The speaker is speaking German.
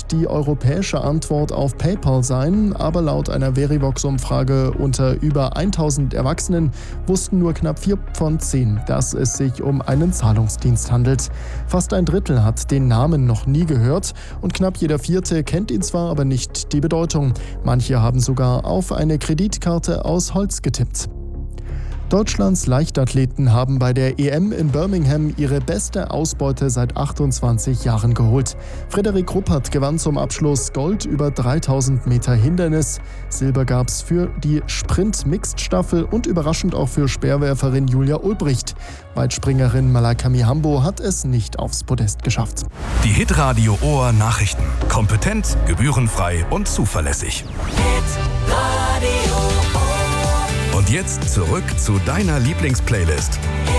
wird die europäische Antwort auf PayPal sein, aber laut einer Verivox-Umfrage unter über 1000 Erwachsenen wussten nur knapp 4 von 10, dass es sich um einen Zahlungsdienst handelt. Fast ein Drittel hat den Namen noch nie gehört und knapp jeder Vierte kennt ihn zwar, aber nicht die Bedeutung. Manche haben sogar auf eine Kreditkarte aus Holz getippt. Deutschlands Leichtathleten haben bei der EM in Birmingham ihre beste Ausbeute seit 28 Jahren geholt. Frederik Ruppert gewann zum Abschluss Gold über 3000 Meter Hindernis. Silber gab's für die Sprint-Mixed-Staffel und überraschend auch für Speerwerferin Julia Ulbricht. Weitspringerin Malaika Mihambo hat es nicht aufs Podest geschafft. Die Hitradio OR Nachrichten. Kompetent, gebührenfrei und zuverlässig. Hitradio. Und jetzt zurück zu deiner Lieblingsplaylist.